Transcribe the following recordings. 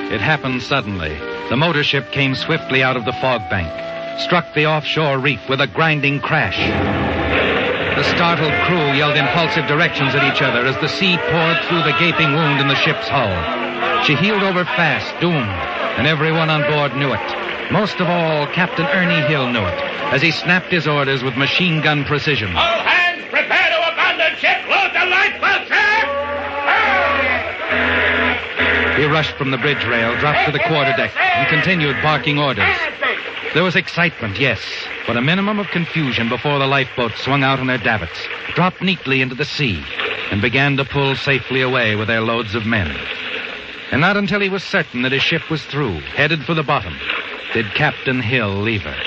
It happened suddenly. The motor ship came swiftly out of the fog bank, struck the offshore reef with a grinding crash. The startled crew yelled impulsive directions at each other as the sea poured through the gaping wound in the ship's hull. She heeled over fast, doomed, and everyone on board knew it. Most of all, Captain Ernie Hill knew it, as he snapped his orders with machine gun precision. All hands, prepare to abandon ship. Load the lifeboat, sir! He rushed from the bridge rail, dropped to the quarterdeck, and continued barking orders. There was excitement, yes, but a minimum of confusion before the lifeboats swung out on their davits, dropped neatly into the sea, and began to pull safely away with their loads of men. And not until he was certain that his ship was through, headed for the bottom, did Captain Hill leave her.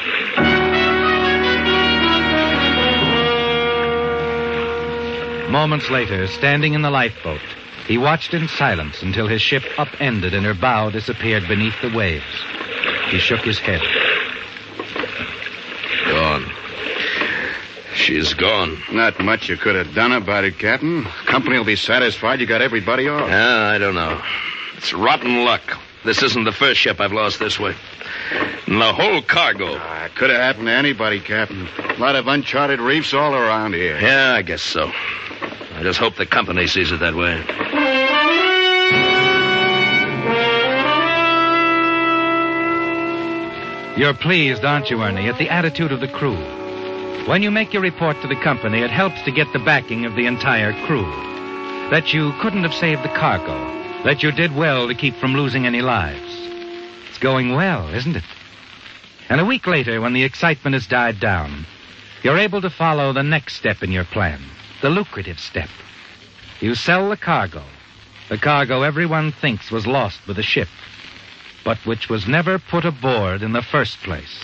Moments later, standing in the lifeboat, he watched in silence until his ship upended and her bow disappeared beneath the waves. He shook his head. Gone. She's gone. Not much you could have done about it, Captain. Company will be satisfied you got everybody off. I don't know. It's rotten luck. This isn't the first ship I've lost this way. And the whole cargo. It could have happened to anybody, Captain. A lot of uncharted reefs all around here. Yeah, I guess so. I just hope the company sees it that way. You're pleased, aren't you, Ernie, at the attitude of the crew? When you make your report to the company, it helps to get the backing of the entire crew. That you couldn't have saved the cargo. That you did well to keep from losing any lives. It's going well, isn't it? And a week later, when the excitement has died down, you're able to follow the next step in your plan, the lucrative step. You sell the cargo everyone thinks was lost with the ship, but which was never put aboard in the first place.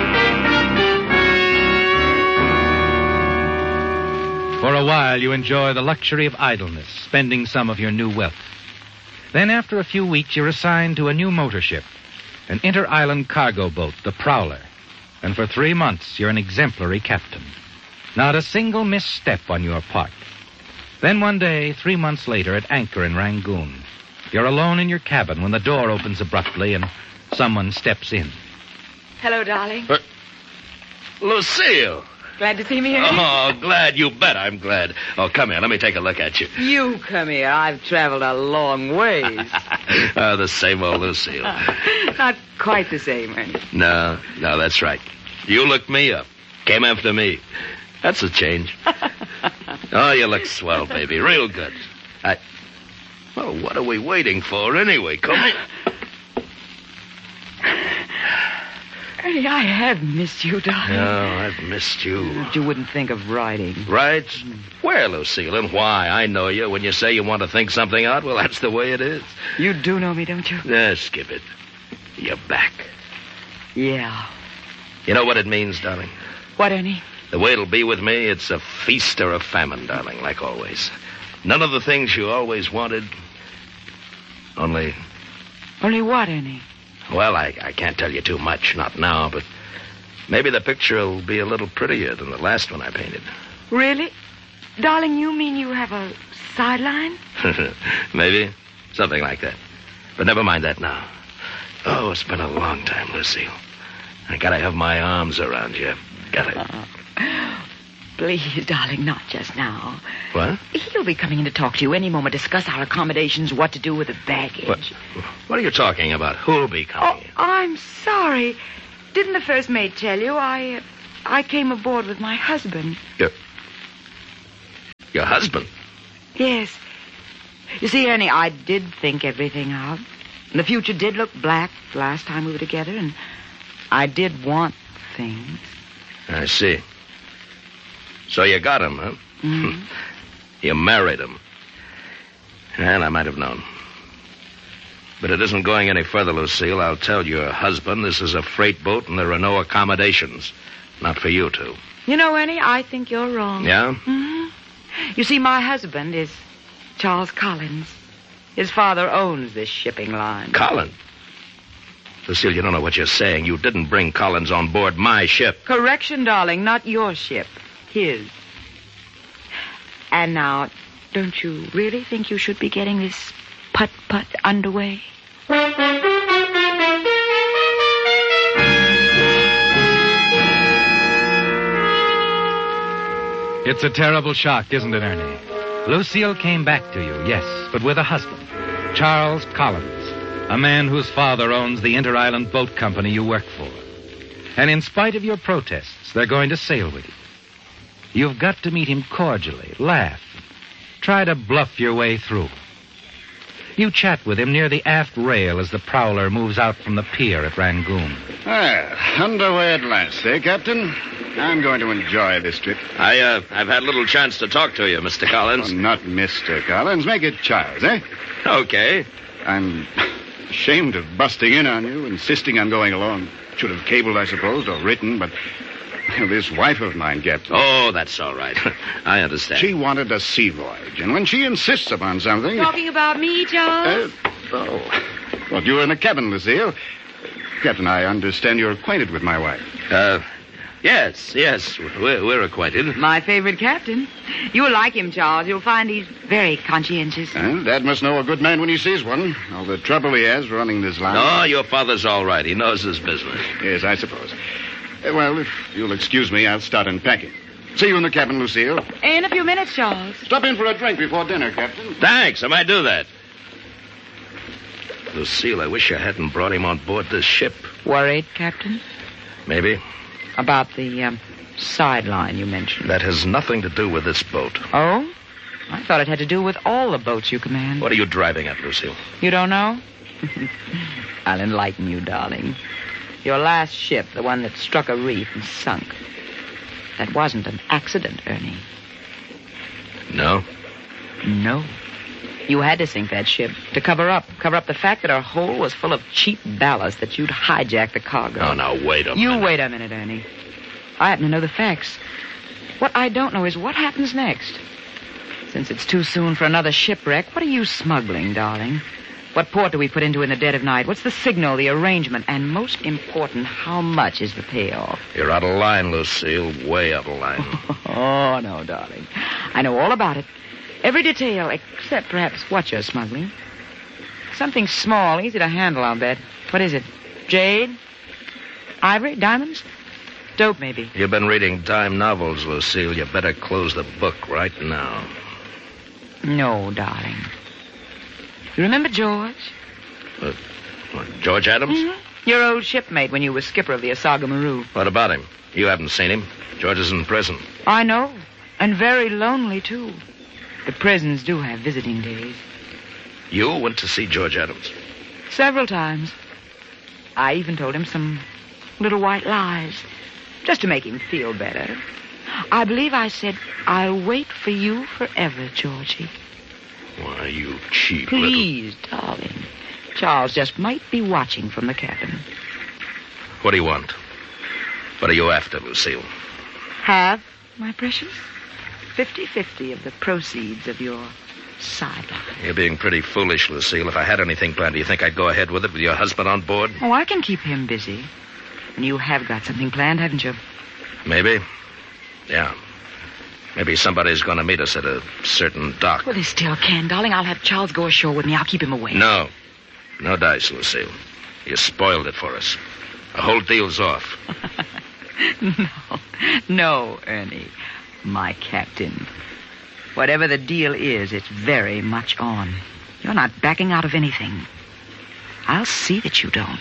For a while, you enjoy the luxury of idleness, spending some of your new wealth. Then, after a few weeks, you're assigned to a new motor ship, an inter-island cargo boat, the Prowler. And for 3 months, you're an exemplary captain. Not a single misstep on your part. Then one day, 3 months later, at anchor in Rangoon, you're alone in your cabin when the door opens abruptly and someone steps in. Hello, darling. Lucille! Glad to see me here? Oh, glad. You bet I'm glad. Oh, come here. Let me take a look at you. You come here. I've traveled a long ways. The same old Lucille. Not quite the same, Ernie. No, that's right. You looked me up. Came after me. That's a change. Oh, you look swell, baby. Real good. Well, what are we waiting for anyway? Come here. Ernie, I have missed you, darling. Oh, I've missed you. But you wouldn't think of writing. Right? Where, Lucille, and why? I know you. When you say you want to think something out, well, that's the way it is. You do know me, don't you? Skip it. You're back. Yeah. You know what it means, darling? What, Ernie? The way it'll be with me, it's a feast or a famine, darling, like always. None of the things you always wanted. Only... Only what, Ernie? Well, I can't tell you too much, not now, but maybe the picture will be a little prettier than the last one I painted. Really? Darling, you mean you have a sideline? Maybe. Something like that. But never mind that now. Oh, it's been a long time, Lucille. I gotta have my arms around you. Gotta... Please, darling, not just now. What? He'll be coming in to talk to you any moment, discuss our accommodations, what to do with the baggage. What are you talking about? Who'll be coming in? I'm sorry. Didn't the first mate tell you? I came aboard with my husband. Your husband? Yes. You see, Ernie, I did think everything out. And the future did look black the last time we were together, and I did want things. I see. So you got him, huh? Mm-hmm. You married him. Well, I might have known. But it isn't going any further, Lucille. I'll tell your husband this is a freight boat and there are no accommodations. Not for you two. You know, Ernie, I think you're wrong. Yeah? Mm-hmm. You see, my husband is Charles Collins. His father owns this shipping line. Collins? Lucille, you don't know what you're saying. You didn't bring Collins on board my ship. Correction, darling, not your ship. His. And now, don't you really think you should be getting this putt-putt underway? It's a terrible shock, isn't it, Ernie? Lucille came back to you, yes, but with a husband, Charles Collins, a man whose father owns the Inter-Island Boat Company you work for. And in spite of your protests, they're going to sail with you. You've got to meet him cordially, laugh, try to bluff your way through. You chat with him near the aft rail as the prowler moves out from the pier at Rangoon. Underway at last, eh, Captain? I'm going to enjoy this trip. I've had little chance to talk to you, Mr. Collins. Oh, not Mr. Collins. Make it Charles, eh? Okay. I'm ashamed of busting in on you, insisting on going along. Should have cabled, I suppose, or written, but this wife of mine, Captain. Oh, that's all right. I understand. She wanted a sea voyage, and when she insists upon something... Talking about me, Charles? Well, you were in the cabin, Lucille. Captain, I understand you're acquainted with my wife. Yes. We're acquainted. My favorite captain. You'll like him, Charles. You'll find he's very conscientious. Dad must know a good man when he sees one. All the trouble he has running this line. No, your father's all right. He knows his business. Yes, I suppose. Well, if you'll excuse me, I'll start unpacking. See you in the cabin, Lucille. In a few minutes, Charles. Stop in for a drink before dinner, Captain. Thanks. I might do that. Lucille, I wish you hadn't brought him on board this ship. Worried, Captain? Maybe. About the sideline you mentioned. That has nothing to do with this boat. Oh? I thought it had to do with all the boats you command. What are you driving at, Lucille? You don't know? I'll enlighten you, darling. Your last ship, the one that struck a reef and sunk. That wasn't an accident, Ernie. No? No. You had to sink that ship to cover up the fact that our hull was full of cheap ballast, that you'd hijacked the cargo. Oh, now, wait a minute. You wait a minute, Ernie. I happen to know the facts. What I don't know is what happens next. Since it's too soon for another shipwreck, what are you smuggling, darling? What port do we put into in the dead of night? What's the signal, the arrangement? And most important, how much is the payoff? You're out of line, Lucille. Way out of line. Oh, no, darling. I know all about it. Every detail, except perhaps what you're smuggling. Something small, easy to handle, I'll bet. What is it? Jade? Ivory? Diamonds? Dope, maybe. You've been reading dime novels, Lucille. You better close the book right now. No, darling. You remember George? George Adams? Mm-hmm. Your old shipmate when you were skipper of the Osaga Maru. What about him? You haven't seen him. George is in prison. I know. And very lonely, too. The prisons do have visiting days. You went to see George Adams? Several times. I even told him some little white lies, just to make him feel better. I believe I said, I'll wait for you forever, Georgie. Why, you cheap Please, darling. Charles just might be watching from the cabin. What do you want? What are you after, Lucille? Have, my precious? 50-50 of the proceeds of your sideline. You're being pretty foolish, Lucille. If I had anything planned, do you think I'd go ahead with it with your husband on board? Oh, I can keep him busy. And you have got something planned, haven't you? Maybe. Yeah. Maybe somebody's going to meet us at a certain dock. Well, they still can, darling. I'll have Charles go ashore with me. I'll keep him away. No. No dice, Lucille. You spoiled it for us. The whole deal's off. No, Ernie. My captain. Whatever the deal is, it's very much on. You're not backing out of anything. I'll see that you don't.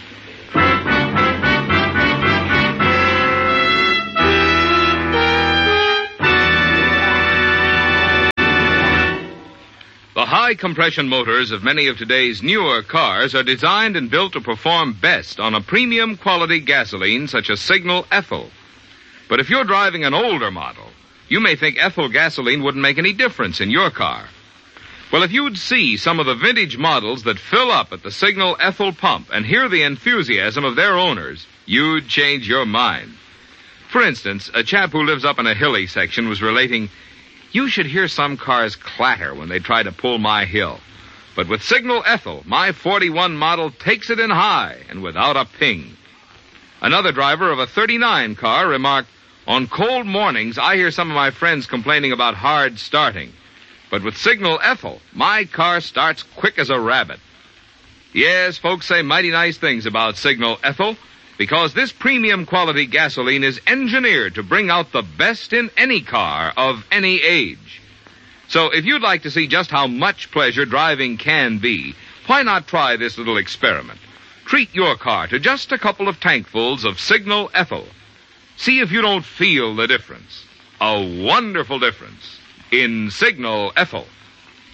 The high-compression motors of many of today's newer cars are designed and built to perform best on a premium quality gasoline such as Signal Ethyl. But if you're driving an older model, you may think ethyl gasoline wouldn't make any difference in your car. Well, if you'd see some of the vintage models that fill up at the Signal Ethyl pump and hear the enthusiasm of their owners, you'd change your mind. For instance, a chap who lives up in a hilly section was relating, "You should hear some cars clatter when they try to pull my hill. But with Signal Ethyl, my 41 model takes it in high and without a ping." Another driver of a 39 car remarked, "On cold mornings, I hear some of my friends complaining about hard starting. But with Signal Ethyl, my car starts quick as a rabbit." Yes, folks say mighty nice things about Signal Ethyl, because this premium quality gasoline is engineered to bring out the best in any car of any age. So if you'd like to see just how much pleasure driving can be, why not try this little experiment? Treat your car to just a couple of tankfuls of Signal Ethyl. See if you don't feel the difference. A wonderful difference in Signal Ethyl.